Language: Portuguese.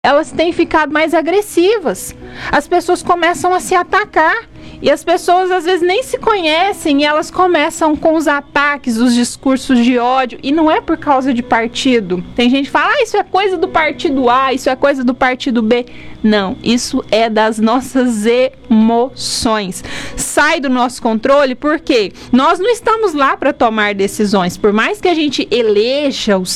elas têm ficado mais agressivas. As pessoas começam a se atacar. E as pessoas às vezes nem se conhecem e elas começam com os ataques, os discursos de ódio. E não é por causa de partido. Tem gente que fala, isso é coisa do partido A, isso é coisa do partido B. Não, isso é das nossas emoções. Sai do nosso controle porque nós não estamos lá para tomar decisões. Por mais que a gente eleja os